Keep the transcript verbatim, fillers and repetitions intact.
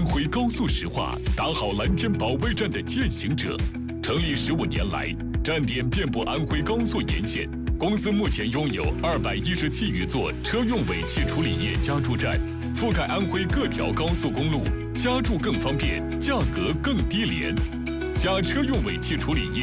安徽高速石化打好蓝天保卫战的践行者。成立十五年来，站点遍布安徽高速沿线。公司目前拥有二百一十七余座车用尾气处理液加注站，覆盖安徽各条高速公路，加注更方便，价格更低廉。加车用尾气处理液